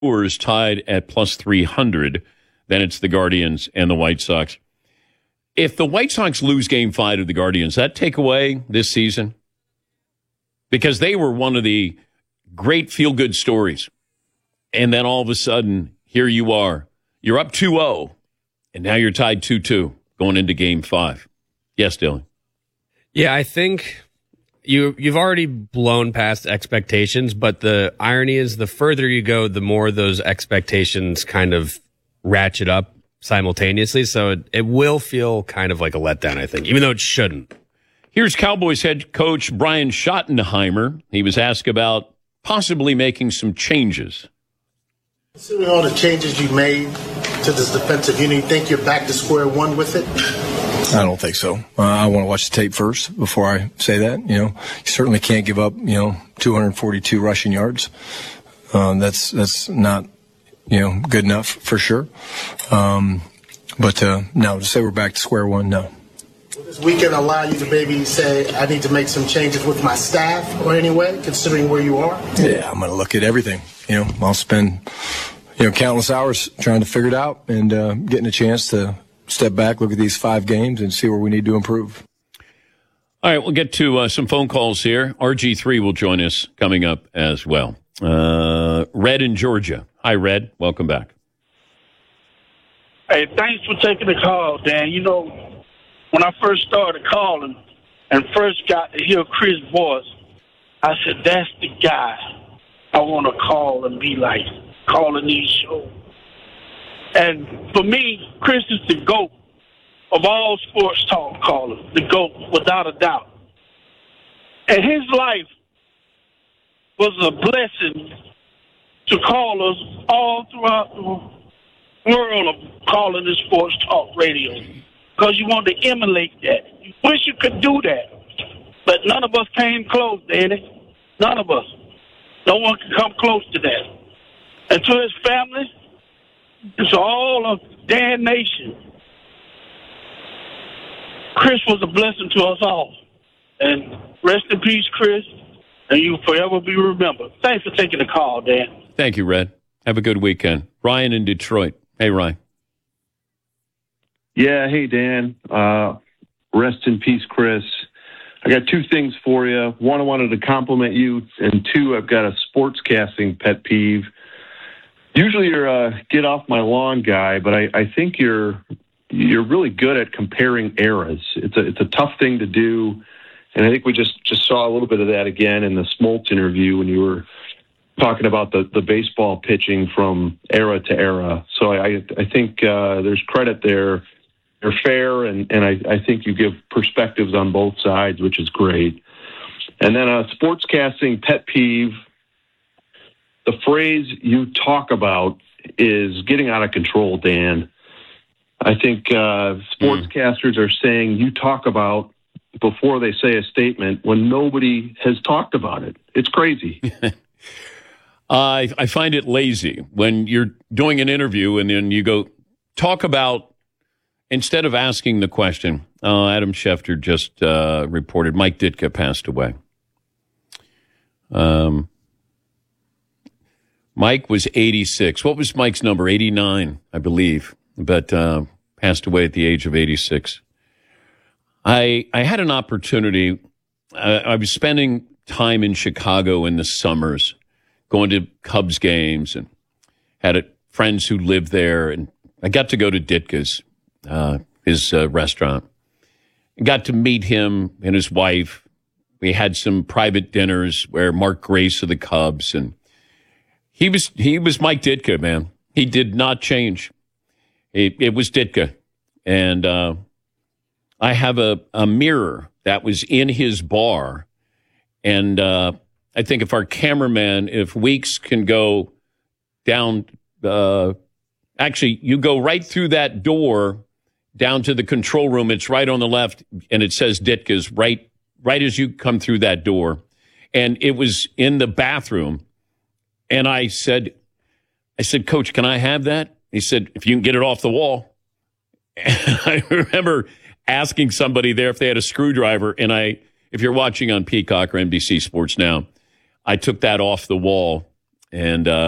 Brewers tied at plus 300. Then it's the Guardians and the White Sox. If the White Sox lose Game 5 of the Guardians, that take away this season? Because they were one of the great feel-good stories. And then all of a sudden, here you are. You're up 2-0, and now you're tied 2-2 going into Game 5. Yes, Dylan. Yeah, I think you've already blown past expectations, but the irony is the further you go, the more those expectations kind of ratchet up simultaneously. So it will feel kind of like a letdown, I think, even though it shouldn't. Here's Cowboys head coach Brian Schottenheimer. He was asked about possibly making some changes. Considering all the changes you made to this defensive unit, you think you're back to square one with it? I don't think so. I want to watch the tape first before I say that. You certainly can't give up, 242 rushing yards. That's not, good enough for sure. But no, to say we're back to square one, no. Will this weekend allow you to maybe say, I need to make some changes with my staff or anyway, considering where you are? Yeah, I'm going to look at everything. I'll spend, countless hours trying to figure it out and getting a chance to step back, look at these 5 games, and see where we need to improve. All right, we'll get to some phone calls here. RG3 will join us coming up as well. Red in Georgia. Hi, Red. Welcome back. Hey, thanks for taking the call, Dan. When I first started calling and first got to hear Chris' voice, I said, that's the guy I want to call and be like, calling these shows. And for me, Chris is the GOAT of all sports talk callers, the GOAT, without a doubt. And his life was a blessing to callers all throughout the world of calling the sports talk radio, because you want to emulate that. You wish you could do that, but none of us came close, Danny. None of us. No one can come close to that. And to his family, it's all of Dan Nation. Chris was a blessing to us all. And rest in peace, Chris, and you will forever be remembered. Thanks for taking the call, Dan. Thank you, Red. Have a good weekend. Ryan in Detroit. Hey, Ryan. Yeah, hey, Dan. Rest in peace, Chris. I got 2 things for you. One, I wanted to compliment you, and 2, I've got a sportscasting pet peeve. Usually you're a get off my lawn guy, but I think you're really good at comparing eras. It's a tough thing to do, and I think we just saw a little bit of that again in the Smoltz interview when you were talking about the baseball pitching from era to era. So I think there's credit there. You're fair, and I think you give perspectives on both sides, which is great. And then a sportscasting pet peeve, the phrase you talk about is getting out of control, Dan. I think sportscasters are saying you talk about before they say a statement when nobody has talked about it. It's crazy. I find it lazy when you're doing an interview and then you go talk about, instead of asking the question. Adam Schefter just reported Mike Ditka passed away. Mike was 86. What was Mike's number? 89, I believe, but passed away at the age of 86. I had an opportunity. I was spending time in Chicago in the summers, going to Cubs games, and had friends who lived there. And I got to go to Ditka's, his restaurant. I got to meet him and his wife. We had some private dinners where Mark Grace of the Cubs, and he was Mike Ditka, man. He did not change. It was Ditka. And I have a mirror that was in his bar. And I think if our cameraman, if Weeks can go down, actually, you go right through that door down to the control room. It's right on the left, and it says Ditka's right as you come through that door. And it was in the bathroom. And I said, Coach, can I have that? He said, if you can get it off the wall. And I remember asking somebody there if they had a screwdriver. And if you're watching on Peacock or NBC Sports Now, I took that off the wall and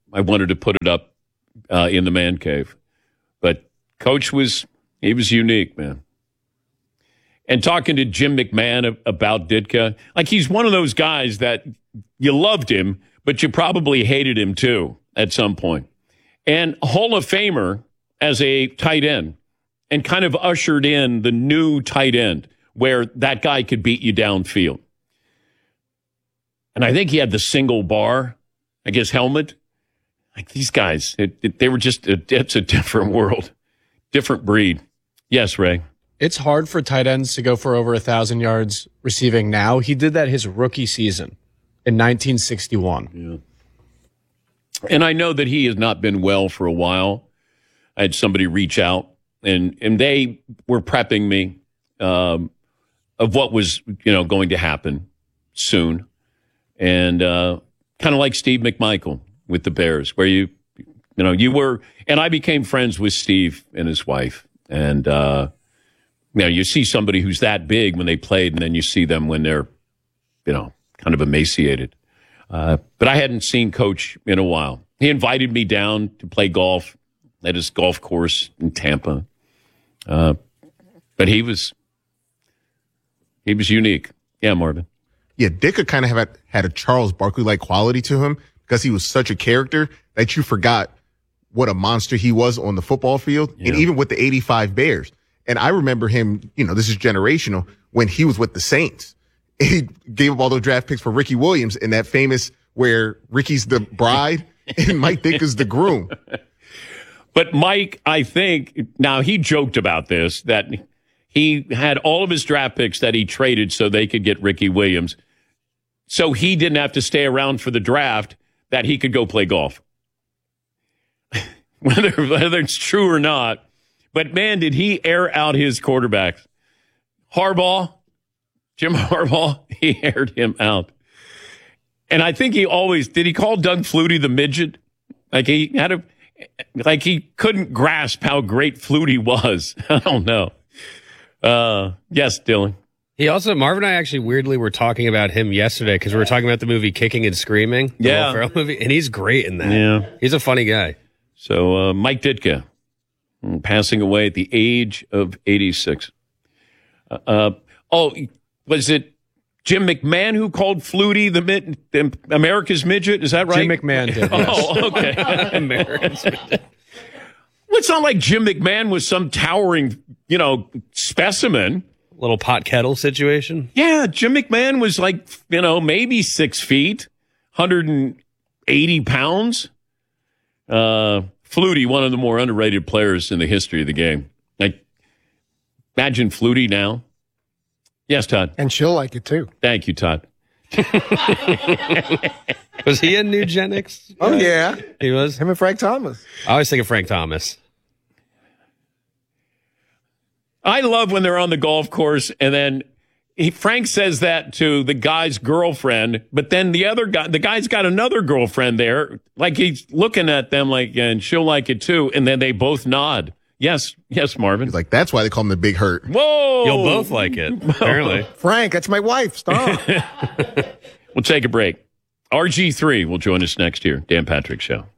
I wanted to put it up in the man cave. But Coach was unique, man. And talking to Jim McMahon about Ditka, like he's one of those guys that you loved him, but you probably hated him too at some point. And Hall of Famer as a tight end, and kind of ushered in the new tight end where that guy could beat you downfield. And I think he had the single bar, I guess, helmet. Like these guys, they were just, it's a different world, different breed. Yes, Ray. It's hard for tight ends to go for over 1,000 yards receiving now. He did that his rookie season in 1961. Yeah. And I know that he has not been well for a while. I had somebody reach out, and they were prepping me of what was, going to happen soon. And kind of like Steve McMichael with the Bears, where you were, and I became friends with Steve and his wife. And, you see somebody who's that big when they played, and then you see them when they're, kind of emaciated. But I hadn't seen Coach in a while. He invited me down to play golf at his golf course in Tampa. But he was unique. Yeah, Marvin. Yeah, Ditka kind of had a Charles Barkley-like quality to him because he was such a character that you forgot what a monster he was on the football field, and even with the 85 Bears. And I remember him, this is generational, when he was with the Saints. He gave up all those draft picks for Ricky Williams in that famous where Ricky's the bride and Mike Ditka's the groom. But Mike, I think, now he joked about this, that he had all of his draft picks that he traded so they could get Ricky Williams. So he didn't have to stay around for the draft, that he could go play golf. whether it's true or not. But, man, did he air out his quarterbacks. Jim Harbaugh, he aired him out. And I think did he call Doug Flutie the midget? He couldn't grasp how great Flutie was. I don't know. Yes, Dylan. Marvin and I actually weirdly were talking about him yesterday because we were talking about the movie Kicking and Screaming. The Will Ferrell movie, and he's great in that. Yeah. He's a funny guy. So, Mike Ditka, passing away at the age of 86. Was it Jim McMahon who called Flutie the America's midget? Is that right? Jim McMahon did. Yes. Oh, okay. America's midget. Well, it's not like Jim McMahon was some towering, specimen. Little pot kettle situation. Yeah, Jim McMahon was like, maybe 6 feet, 180 pounds. Flutie, one of the more underrated players in the history of the game. Imagine Flutie now. Yes, Todd. And she'll like it too. Thank you, Todd. Was he in Nugenics? Oh, yeah. He was? Him and Frank Thomas. I always think of Frank Thomas. I love when they're on the golf course and then Frank says that to the guy's girlfriend, but then the guy's got another girlfriend there. Like he's looking at them and she'll like it too. And then they both nod. Yes, Marvin. He's like, that's why they call him the Big Hurt. Whoa. You'll both like it, apparently. Frank, that's my wife. Stop. We'll take a break. RG3 will join us next year. Dan Patrick Show.